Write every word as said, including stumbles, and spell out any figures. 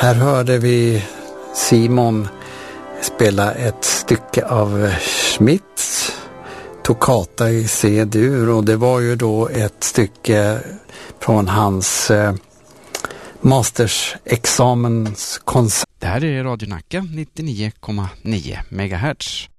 Här hörde vi Simon spela ett stycke av Schmitts Toccata i C-dur, och det var ju då ett stycke från hans eh, mastersexamenskonsert. Det här är Radio Nacka nittionio komma nio megahertz.